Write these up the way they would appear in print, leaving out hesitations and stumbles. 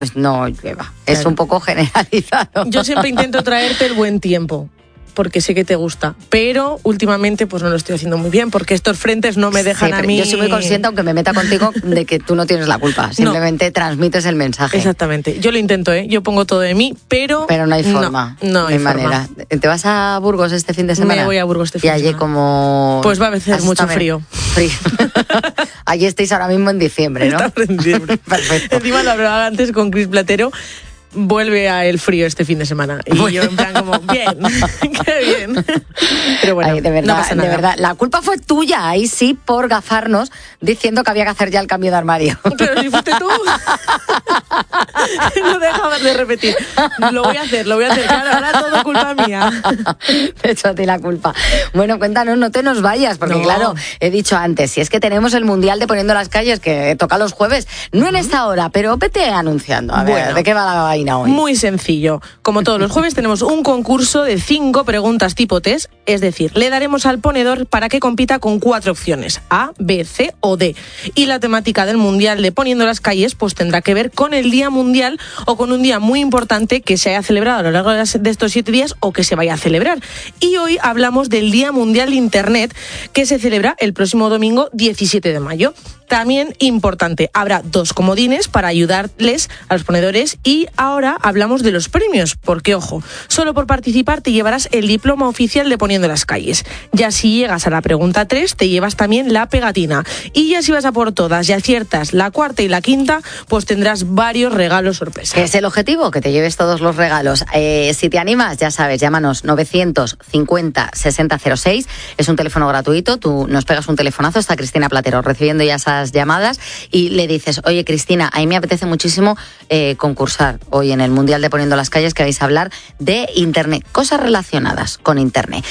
Pues no llueva. Es un poco generalizado. Yo siempre intento traerte el buen tiempo, porque sé que te gusta, pero últimamente pues no lo estoy haciendo muy bien, porque estos frentes no me dejan a mí... Yo soy muy consciente, aunque me meta contigo, de que tú no tienes la culpa, simplemente transmites el mensaje. Exactamente, yo lo intento, yo pongo todo de mí, pero no hay forma, no hay manera. ¿Te vas a Burgos este fin de semana? Me voy a Burgos este fin de semana. Y allí como... Pues va a hacer mucho frío. Allí estáis ahora mismo en diciembre, ¿no? Está en diciembre. Perfecto. Encima lo hablaba antes con Cris Platero. Vuelve a el frío este fin de semana. Y yo en plan como, bien, qué bien. Pero bueno, de verdad, no pasa nada. De verdad, la culpa fue tuya, ahí sí, por gafarnos, diciendo que había que hacer ya el cambio de armario. Pero si fuiste tú. No dejabas de repetir. Lo voy a hacer, claro, ahora todo culpa mía. Te he hecho a ti la culpa. Bueno, cuéntanos, no te nos vayas, porque claro, he dicho antes, si es que tenemos el Mundial de Poniendo las Calles, que toca los jueves, no en esta hora, pero vete anunciando, a ver, ¿de qué va la vaina hoy? Muy sencillo. Como todos los jueves tenemos un concurso de 5 preguntas tipo test, es decir, le daremos al ponedor para que compita con 4 opciones, A, B, C o D. Y la temática del Mundial de Poniendo las Calles pues tendrá que ver con el Día Mundial o con un día muy importante que se haya celebrado a lo largo de estos 7 días o que se vaya a celebrar. Y hoy hablamos del Día Mundial de Internet, que se celebra el próximo domingo 17 de mayo. También importante, habrá 2 comodines para ayudarles a los ponedores y ahora hablamos de los premios, porque ojo, solo por participar te llevarás el diploma oficial de Poniendo las Calles. Ya si llegas a la pregunta 3 te llevas también la pegatina y ya si vas a por todas y aciertas la cuarta y la quinta, pues tendrás varios regalos sorpresa. ¿Qué es el objetivo? Que te lleves todos los regalos. Si te animas, ya sabes, llámanos 950 6006, es un teléfono gratuito, tú nos pegas un telefonazo, está Cristina Platero recibiendo ya esas llamadas y le dices, oye Cristina, a mí me apetece muchísimo concursar hoy en el Mundial de Poniendo las Calles, que vais a hablar de Internet, cosas relacionadas con Internet.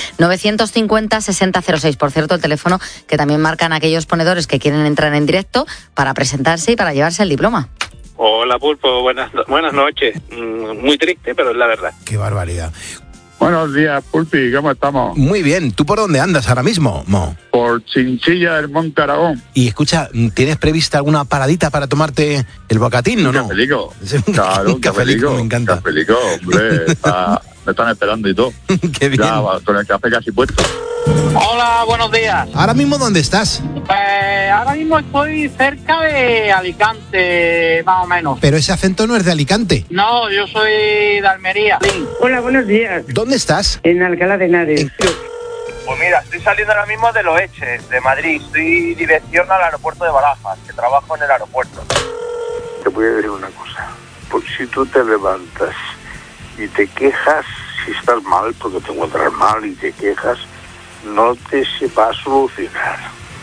950 6006, por cierto, el teléfono que también marcan aquellos ponedores que quieren entrar en directo para presentarse y para llevarse el diploma. Hola Pulpo, buenas noches. Muy triste, pero es la verdad. Qué barbaridad. Buenos días, Pulpi, ¿cómo estamos? Muy bien, ¿tú por dónde andas ahora mismo, Mo? Por Chinchilla del Monte Aragón. Y escucha, ¿tienes prevista alguna paradita para tomarte el bocatín o no? Cafelico. Claro, un cafelico, me encanta. Cafelico, hombre, me están esperando y todo. Qué bien. Ya, con el café casi puesto. Hola, buenos días. ¿Ahora mismo dónde estás? Ahora mismo estoy cerca de Alicante, más o menos. Pero ese acento no es de Alicante. No, yo soy de Almería. Hola, buenos días. ¿Dónde estás? En Alcalá de Henares. Pues mira, estoy saliendo ahora mismo de Loeche, de Madrid. Estoy dirección al aeropuerto de Barajas, que trabajo en el aeropuerto. Te voy a decir una cosa. Pues si tú te levantas y te quejas, si estás mal, porque te encuentras mal y te quejas, no te se va a solucionar.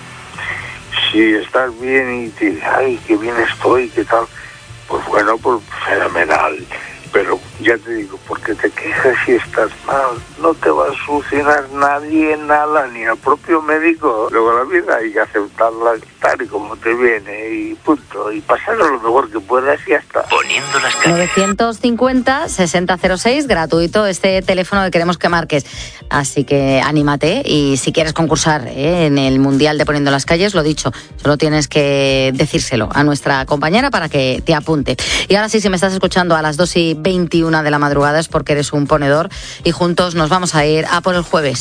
Si estás bien y te dices, ay, qué bien estoy, qué tal, pues bueno, pues fenomenal. Pero ya te digo, porque te quejas y estás mal, no te va a solucionar nadie nada, ni el propio médico. Luego la vida hay que aceptarla tal y como te viene y punto. Y pasarlo lo mejor que puedas y ya está. Poniendo las Calles. 950 6006, gratuito este teléfono que queremos que marques. Así que anímate y si quieres concursar en el Mundial de Poniendo las Calles, lo dicho, solo tienes que decírselo a nuestra compañera para que te apunte. Y ahora sí, si me estás escuchando a las 2:21 de la madrugada es porque eres un ponedor y juntos nos vamos a ir a por el jueves.